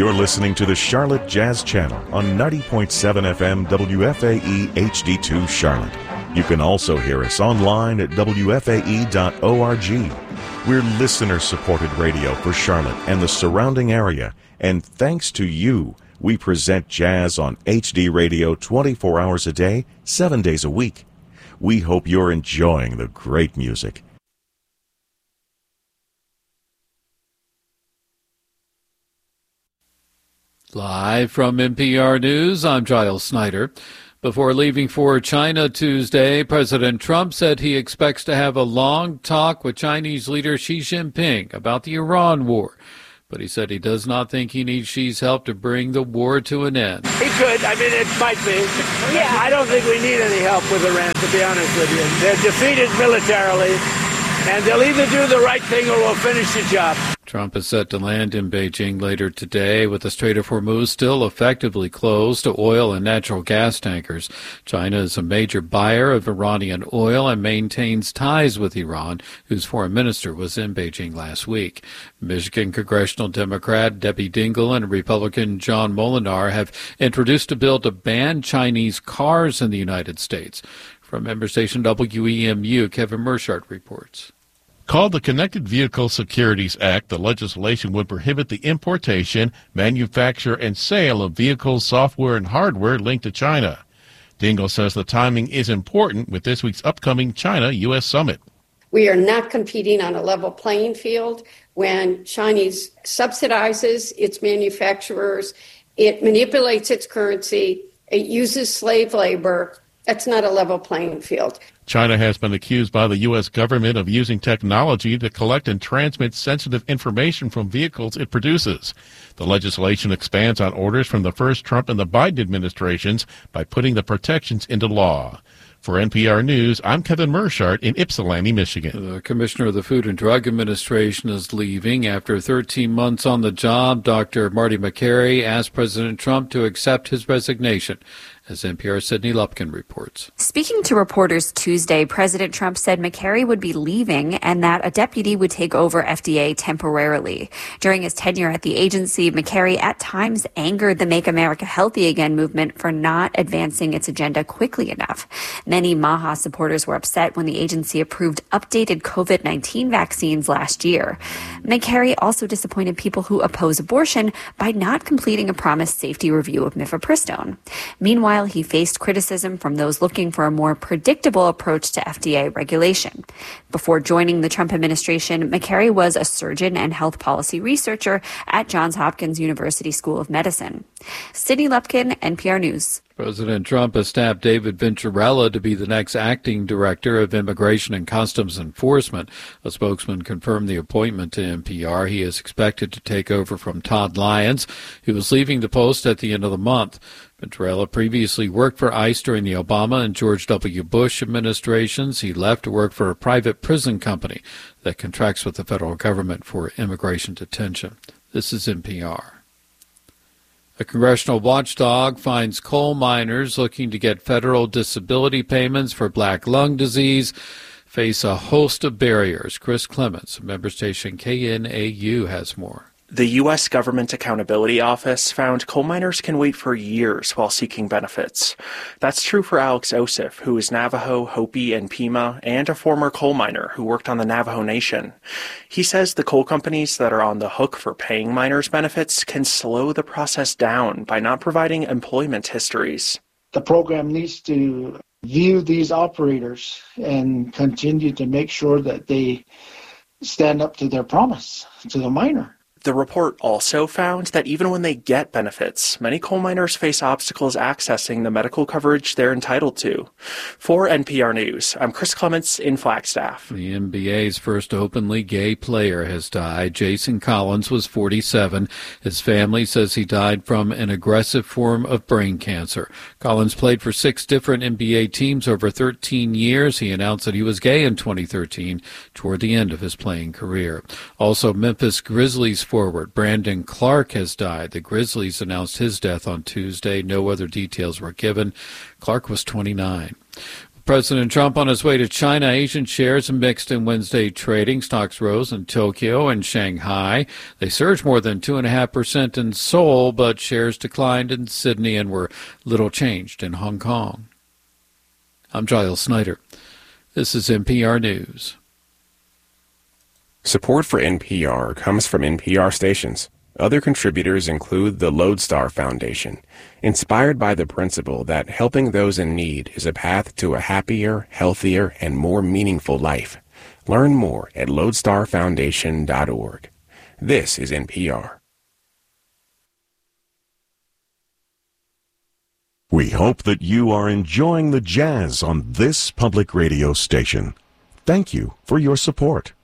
You're listening to the Charlotte Jazz Channel on 90.7 FM WFAE HD2 Charlotte. You can also hear us online at WFAE.org. We're listener-supported radio for Charlotte and the surrounding area, and thanks to you, we present jazz on HD radio 24 hours a day, 7 days a week. We hope you're enjoying the great music. Live from NPR News, I'm Giles Snyder. Before leaving for China Tuesday, President Trump said he expects to have a long talk with Chinese leader Xi Jinping about the Iran war. But he said he does not think he needs Xi's help to bring the war to an end. He could. I mean, it might be. Yeah. I don't think we need any help with Iran, to be honest with you. They're defeated militarily, and they'll either do the right thing or we'll finish the job. Trump is set to land in Beijing later today, with the Strait of Hormuz still effectively closed to oil and natural gas tankers. China is a major buyer of Iranian oil and maintains ties with Iran, whose foreign minister was in Beijing last week. Michigan congressional Democrat Debbie Dingell and Republican John Molinar have introduced a bill to ban Chinese cars in the United States. From member station WEMU, Kevin Mershart reports. Called the Connected Vehicle Securities Act, the legislation would prohibit the importation, manufacture, and sale of vehicles, software, and hardware linked to China. Dingell says the timing is important with this week's upcoming China-U.S. summit. We are not competing on a level playing field when Chinese subsidizes its manufacturers, it manipulates its currency, it uses slave labor. That's not a level playing field. China has been accused by the U.S. government of using technology to collect and transmit sensitive information from vehicles it produces. The legislation expands on orders from the first Trump and the Biden administrations by putting the protections into law. For NPR News, I'm Kevin Mershart in Ypsilanti, Michigan. The commissioner of the Food and Drug Administration is leaving. After 13 months on the job, Dr. Marty Makary asked President Trump to accept his resignation. As NPR's Sydney Lupkin reports. Speaking to reporters Tuesday, President Trump said Makary would be leaving and that a deputy would take over FDA temporarily. During his tenure at the agency, Makary at times angered the Make America Healthy Again movement for not advancing its agenda quickly enough. Many MAHA supporters were upset when the agency approved updated COVID-19 vaccines last year. Makary also disappointed people who oppose abortion by not completing a promised safety review of mifepristone. Meanwhile, he faced criticism from those looking for a more predictable approach to FDA regulation. Before joining the Trump administration, Makary was a surgeon and health policy researcher at Johns Hopkins University School of Medicine. Sydney Lupkin, NPR News. President Trump has tapped David Venturella to be the next acting director of Immigration and Customs Enforcement. A spokesman confirmed the appointment to NPR. He is expected to take over from Todd Lyons, who was leaving the post at the end of the month. Venturella previously worked for ICE during the Obama and George W. Bush administrations. He left to work for a private prison company that contracts with the federal government for immigration detention. This is NPR. A congressional watchdog finds coal miners looking to get federal disability payments for black lung disease face a host of barriers. Chris Clements, member station KNAU, has more. The U.S. Government Accountability Office found coal miners can wait for years while seeking benefits. That's true for Alex Osif, who is Navajo, Hopi, and Pima, and a former coal miner who worked on the Navajo Nation. He says the coal companies that are on the hook for paying miners benefits can slow the process down by not providing employment histories. The program needs to view these operators and continue to make sure that they stand up to their promise to the miner. The report also found that even when they get benefits, many coal miners face obstacles accessing the medical coverage they're entitled to. For NPR News, I'm Chris Clements in Flagstaff. The NBA's first openly gay player has died. Jason Collins was 47. His family says he died from an aggressive form of brain cancer. Collins played for 6 different NBA teams over 13 years. He announced that he was gay in 2013, toward the end of his playing career. Also, Memphis Grizzlies forward Brandon Clark has died. The Grizzlies announced his death on Tuesday. No other details were given. Clark was 29. President Trump on his way to China. Asian shares mixed in Wednesday trading. Stocks rose in Tokyo and Shanghai. They surged more than 2.5% in Seoul, but shares declined in Sydney and were little changed in Hong Kong. I'm Giles Snyder. This is NPR News. Support for NPR comes from NPR stations. Other contributors include the Lodestar Foundation, inspired by the principle that helping those in need is a path to a happier, healthier, and more meaningful life. Learn more at lodestarfoundation.org. This is NPR. We hope that you are enjoying the jazz on this public radio station. Thank you for your support.